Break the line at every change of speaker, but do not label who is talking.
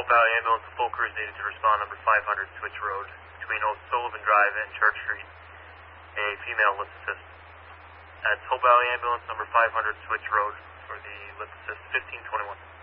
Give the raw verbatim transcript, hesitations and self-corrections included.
Hope Valley Ambulance, full crew is needed to respond number five hundred Switch Road between O'Sullivan Drive and Church Street. A female lift assist. That's Hope Valley Ambulance number five hundred Switch Road for the lift assist fifteen twenty-one.